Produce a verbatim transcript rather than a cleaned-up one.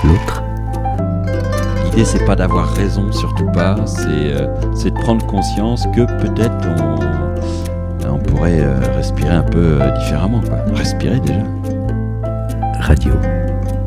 l'autre. L'idée, c'est pas d'avoir raison, surtout pas, c'est, euh, c'est de prendre conscience que peut-être on, on pourrait euh, respirer un peu euh, différemment, quoi. Respirer déjà. Radio.